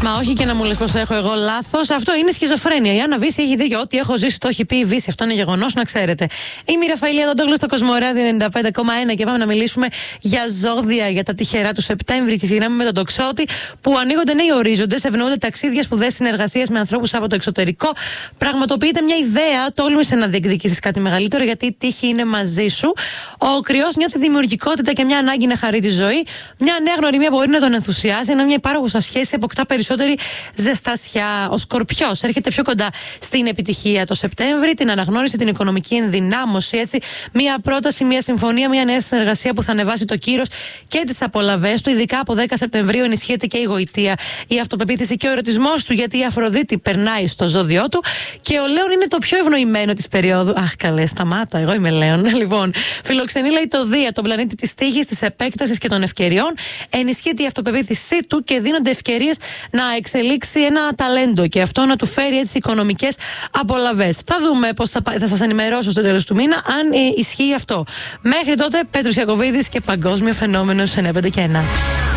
Μα όχι και να μου λες πως έχω εγώ λάθος. Αυτό είναι σχιζοφρένεια. Η Άννα Βύση έχει δίκιο. Ό,τι έχω ζήσει το έχει πει η Βύση. Αυτό είναι γεγονός, να ξέρετε. Είμαι η Ραφαηλία Δοντόγλου στο Κοσμοράδιο 95,1 και πάμε να μιλήσουμε για ζώδια, για τα τυχερά του Σεπτέμβρη και συγγνώμη με τον τοξότη, που ανοίγονται νέοι ορίζοντες, ευνοούνται ταξίδια, σπουδές, συνεργασίες με ανθρώπους από το εξωτερικό. Πραγματοποιείται μια ιδέα, τόλμησε να διεκδικήσεις κάτι μεγαλύτερο, γιατί η τύχη είναι μαζί σου. Ο Κρυός νιώθει δημιουργικότητα και μια ανάγκη να χαρεί τη ζωή. Μια νέα γνωριμία μπορεί να τον ενθουσιάσει, ενώ μια υπάρχουσα σχέση αποκτά περισσότερη ζεστασιά. Ο Σκορπιός έρχεται πιο κοντά στην επιτυχία το Σεπτέμβρη, την αναγνώριση, την οικονομική ενδυνάμωση. Έτσι, μια πρόταση, μια συμφωνία, μια νέα συνεργασία που θα ανεβάσει το κύρος και τις απολαβές του. Ειδικά από 10 Σεπτεμβρίου ενισχύεται και η γοητεία, η αυτοπεποίθηση και ο ερωτισμός του, γιατί η Αφροδίτη περνάει στο ζώδιό του και ο Λέων είναι το πιο ευνοημένο της περίοδου. Αχ, καλέ, σταμάτα, εγώ είμαι Λέων. Λοιπόν, φιλοξενεί λέει το Δία, τον πλανήτη της τύχης, της επέκτασης και των ευκαιριών. Ενισχύεται η αυτοπεποίθησή του και δίνονται ευκαιρίες να εξελίξει ένα ταλέντο και αυτό να του φέρει έτσι οικονομικές απολαβές. Θα δούμε πώς θα σας ενημερώσω στο τέλος του μήνα αν ισχύει αυτό. Μέχρι τότε, Πέτρος Ιακωβίδης και παγκόσμιο φαινόμενο σε 951.